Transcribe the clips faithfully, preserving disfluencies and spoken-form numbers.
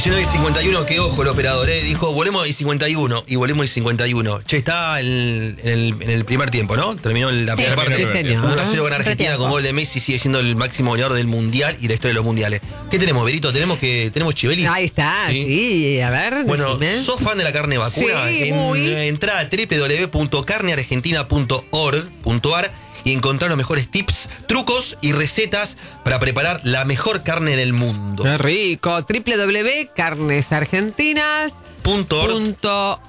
diecinueve y cincuenta y uno, que ojo el operador, ¿eh? Dijo, volvemos y cincuenta y uno, y volvemos y cincuenta y uno. Che, está en el, en el, en el primer tiempo, ¿no? Terminó la Sí, primera parte. sí, señor. uno a cero con Argentina, con gol de Messi, sigue siendo el máximo goleador del Mundial y la historia de los mundiales. ¿Qué tenemos, Berito? ¿Tenemos que tenemos Chivelli? Ahí está, sí, sí. A ver, Bueno, decime. ¿sos fan de la carne vacuna? Sí, en, muy. Entrá a doble u doble u doble u punto carne argentina punto org punto ar y encontrar los mejores tips, trucos y recetas para preparar la mejor carne del mundo. Qué rico. doble u doble u doble u punto carnes argentinas Punto org. punto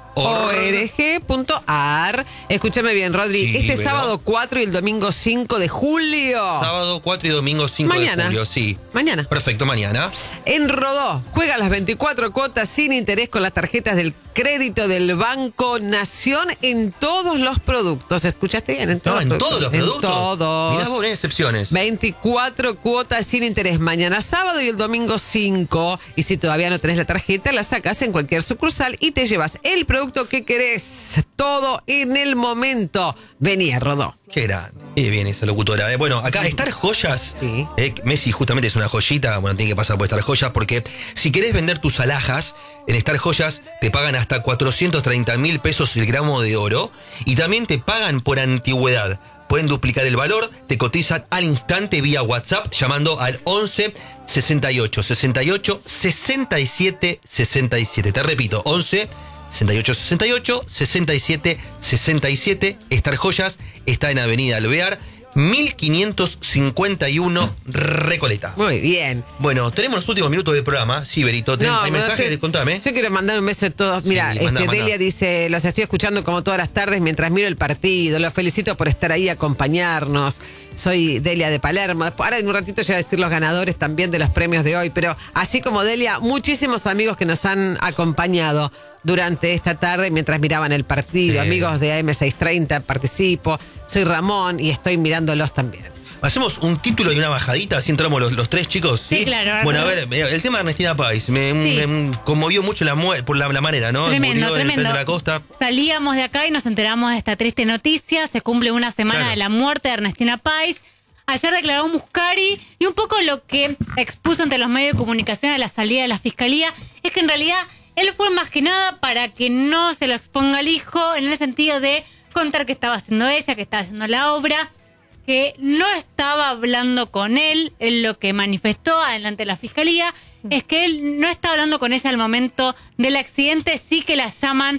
org punto ar. Escúchame bien, Rodri. Sí, este pero- sábado cuatro y el domingo cinco de julio. Sábado cuatro y domingo cinco Mañana. de julio, sí. Mañana. Perfecto, mañana. En Rodó, juega las veinticuatro cuotas sin interés con las tarjetas del crédito del Banco Nación en todos los productos. ¿Escuchaste bien? En todos, No, en todos los productos. En todos. Mirá vos, no hay excepciones. veinticuatro cuotas sin interés mañana sábado y el domingo cinco. Y si todavía no tenés la tarjeta, la sacás en cualquier sucursal y te llevas el producto que querés. Todo en el momento. Vení a Rodó. Qué grande. Qué bien esa locutora. Eh, bueno, acá Star Joyas. Sí. eh, Messi justamente es una joyita. Bueno, tiene que pasar por Star Joyas porque si querés vender tus alhajas, en Star Joyas te pagan hasta cuatrocientos treinta mil pesos el gramo de oro y también te pagan por antigüedad. Pueden duplicar el valor, te cotizan al instante vía WhatsApp llamando al once sesenta y ocho sesenta y ocho sesenta y siete sesenta y siete. Te repito, once sesenta y ocho sesenta y ocho sesenta y siete sesenta y siete. Star Joyas está en Avenida Alvear, mil quinientos cincuenta y uno, Recoleta. Muy bien. Bueno, tenemos los últimos minutos del programa. Sí, Berito, ¿hay No, mensajes? yo- Contame. Yo quiero mandar un beso a todos. Mira, Sí, este, manda, manda. Delia dice, los estoy escuchando como todas las tardes mientras miro el partido. Los felicito por estar ahí, acompañarnos. Soy Delia de Palermo. Ahora en un ratito ya voy a decir los ganadores también de los premios de hoy. Pero así como Delia, muchísimos amigos que nos han acompañado durante esta tarde mientras miraban el partido. Sí. Amigos de A M seiscientos treinta, participo. Soy Ramón y estoy mirándolos también. Hacemos un título y una bajadita, así entramos los, los tres chicos. Sí, claro. Bueno, a ver, el tema de Ernestina Pais me, Sí. me conmovió mucho la mu- por la, la manera, ¿no? Tremendo, Murió en el tremendo. frente de la costa. Salíamos de acá y nos enteramos de esta triste noticia. Se cumple una semana Claro. de la muerte de Ernestina Pais. Ayer declaró Muscari y un poco lo que expuso ante los medios de comunicación a la salida de la fiscalía es que en realidad él fue más que nada para que no se lo exponga al hijo en el sentido de contar que estaba haciendo ella, que estaba haciendo la obra, que no estaba hablando con él. Él lo que manifestó adelante de la fiscalía es que él no está hablando con ella al momento del accidente, sí que la llaman,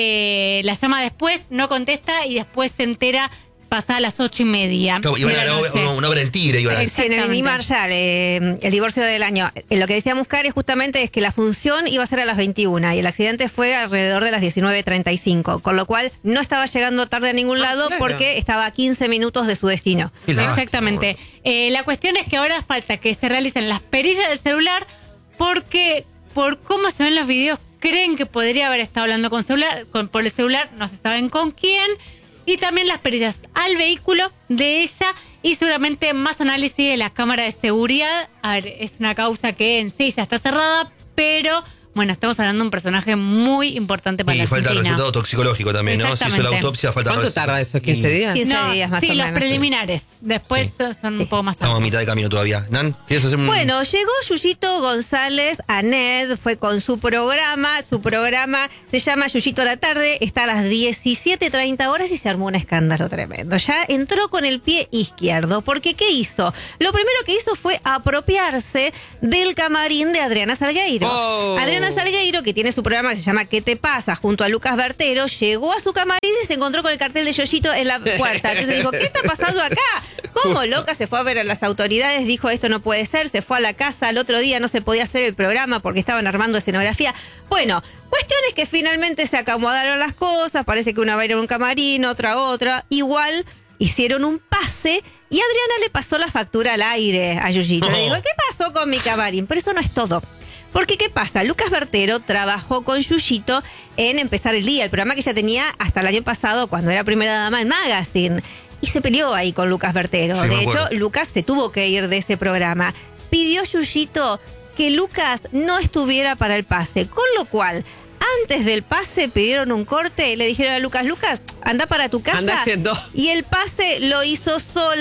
eh, la llama después, no contesta y después se entera pasada las ocho y media. Claro, iban de a la la noche. obra- una obra en Tigre. Iban a- Exacto. Sí, en el Exactamente. Lee Marshall, eh, el divorcio del año. Eh, Lo que decía Muscari justamente es que la función iba a ser a las veintiuna y el accidente fue alrededor de las diecinueve treinta y cinco, con lo cual no estaba llegando tarde a ningún lado claro. porque estaba a quince minutos de su destino. Qué lástima, Exactamente. Eh, la cuestión es que ahora falta que se realicen las pericias del celular porque por cómo se ven los videos creen que podría haber estado hablando con celular, con, por el celular, no se saben con quién. Y también las pericias al vehículo de ella y seguramente más análisis de la cámara de seguridad. A ver, es una causa que en sí ya está cerrada, pero bueno, estamos hablando de un personaje muy importante para Y la falta el Argentina. resultado toxicológico también, ¿no? Si hizo la Exactamente. autopsia, falta ¿Cuánto res- tarda eso? ¿quince Y- días? quince No, días más sí, o los menos. preliminares. Después son- son un poco más Estamos a altos. mitad de camino todavía. Nan, ¿quieres hacer un...? Bueno, llegó Yuyito González a N E D, fue con su programa, su programa se llama Yuyito a la tarde, está a las diecisiete treinta horas y se armó un escándalo tremendo. Ya entró con el pie izquierdo, porque ¿qué hizo? Lo primero que hizo fue apropiarse del camarín de Adriana Salgueiro. Oh. Adriana Salgueiro, que tiene su programa que se llama ¿Qué te pasa?, junto a Lucas Bertero, llegó a su camarín y se encontró con el cartel de Yoyito en la puerta. Entonces dijo, ¿qué está pasando acá? Como loca se fue a ver a las autoridades, dijo esto no puede ser, se fue a la casa, al otro día no se podía hacer el programa porque estaban armando escenografía. Bueno, cuestión es que finalmente se acomodaron las cosas, parece que una va a ir a un camarín, otra a otra, igual hicieron un pase y Adriana le pasó la factura al aire a Yuyito. No. Le dijo, ¿qué pasó con mi camarín? Pero eso no es todo. Porque, ¿qué pasa? Lucas Bertero trabajó con Yuyito en Empezar el Día, el programa que ya tenía hasta el año pasado cuando era primera dama en Magazine. Y se peleó ahí con Lucas Bertero. Sí, me de hecho, acuerdo. Lucas se tuvo que ir de ese programa. Pidió Yuyito que Lucas no estuviera para el pase, con lo cual, antes del pase pidieron un corte y le dijeron a Lucas, Lucas, anda para tu casa. Anda yendo. Y el pase lo hizo sola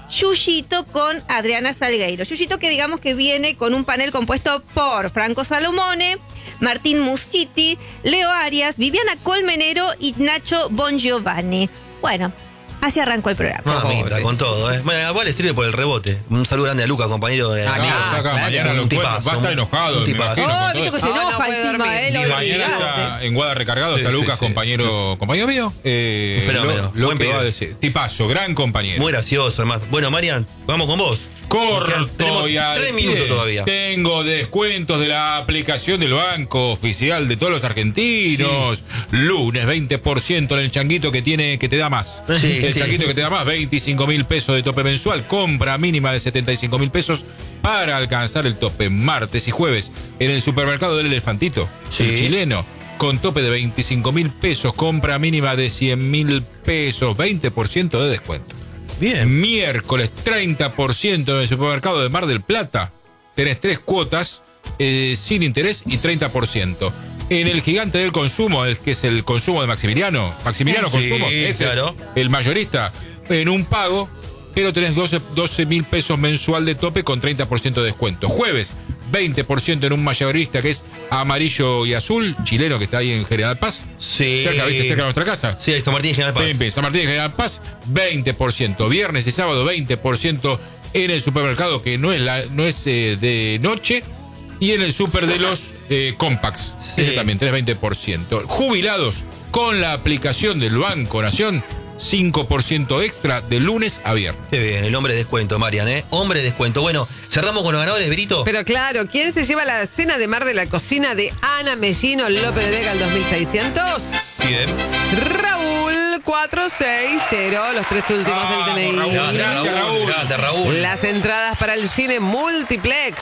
Yuyito con Adriana Salgueiro. Yuyito que digamos que viene con un panel compuesto por Franco Salomone, Martín Muschitti, Leo Arias, Viviana Colmenero y Nacho Bongiovanni. Bueno, así arrancó el programa. Mamita, con todo, ¿eh? Bueno, igual le sirve por el rebote. Un saludo grande a Luca, compañero de. Ah, amigo. claro, Acá, claro. mañana lo Un encuentro. tipazo, Va a estar un- enojado, un me tipazo. imagino, Oh, con viste todo que se No, no enoja puede encima, dormir. eh, Ni lo Mañana olvidate. está en Guada recargado, Sí, está sí, Lucas, sí. compañero, compañero mío. Eh, Un fenómeno, Lo, lo buen que pibe. va a decir. Tipazo, gran compañero. Muy gracioso, además. Bueno, Marian, vamos con vos. Corto Tenemos y al tres pie. minutos todavía. Tengo descuentos de la aplicación del banco oficial de todos los argentinos. Lunes veinte por ciento en el changuito que tiene que te da más. Sí, el sí. changuito que te da más, veinticinco mil pesos de tope mensual. Compra mínima de setenta y cinco mil pesos para alcanzar el tope. Martes y jueves en el supermercado del Elefantito, Sí. el chileno. Con tope de veinticinco mil pesos, compra mínima de cien mil pesos, veinte por ciento de descuento. Bien. Miércoles treinta por ciento en el supermercado de Mar del Plata. Tenés tres cuotas eh, sin interés y treinta por ciento. En el gigante del consumo, el que es el consumo de Maximiliano, Maximiliano Sí, Consumo, ese claro. es el mayorista, en un pago, pero tenés doce mil pesos mensual de tope con treinta por ciento de descuento. Jueves, veinte por ciento en un mayorista que es amarillo y azul, chileno que está ahí en General Paz. Sí. Cerca, ¿viste? Cerca de nuestra casa. Sí, ahí San Martín General Paz. Pim, pim, San Martín de General Paz, veinte por ciento. Viernes y sábado, veinte por ciento en el supermercado que no es, la, no es eh, de noche. Y en el super de los eh, compacts. Sí. Ese también, tenés veinte por ciento. Jubilados con la aplicación del Banco Nación, cinco por ciento extra de lunes a viernes. Qué bien, el hombre de descuento, Marian, ¿eh? Hombre de descuento. Bueno, cerramos con los ganadores, Berito. Pero claro, ¿quién se lleva la cena de mar de la cocina de Ana Mellino López de Vega al dos mil seiscientos? Bien. Raúl cuatro seis cero, los tres últimos Vamos, del D N I. Raúl. Grande, Gracias, Raúl. Raúl. Grande, Raúl. Las entradas para el cine Multiplex.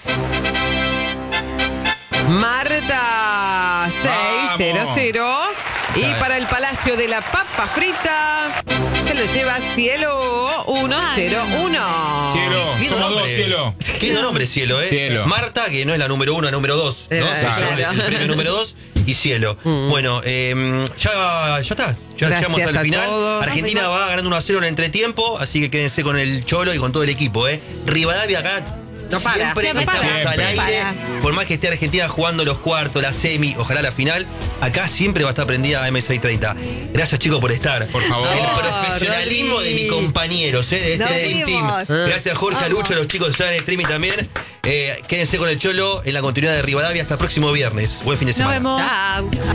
Marta seis cero cero. Y para el Palacio de la Papa Frita se lo lleva Cielo uno cero uno. Cielo, Lindo somos dos, nombre. Cielo. Qué lindo nombre, Cielo, ¿eh? Cielo. Marta, que no es la número uno, la número dos. ¿no? Eh, Claro, claro. El premio número dos y Cielo. Bueno, eh, ya, ya está. Ya Gracias llegamos al a final. todos. Argentina va ganando uno a cero en el entretiempo, así que quédense con el Cholo y con todo el equipo, ¿eh? Rivadavia acá. No para, siempre no para. estamos al Siempre. aire. Por más que esté Argentina jugando los cuartos, la semi, ojalá la final, acá siempre va a estar prendida M seiscientos treinta. Gracias, chicos, por estar. Por favor. El Oh, profesionalismo Rodri. de mis compañeros, ¿eh? De este Nos Dream Team. vimos. Gracias, Jorge, a Vamos. Lucho, a los chicos que están en streaming también. Eh, quédense con el Cholo en la continuidad de Rivadavia hasta el próximo viernes. Buen fin de Nos semana. vemos. Chao.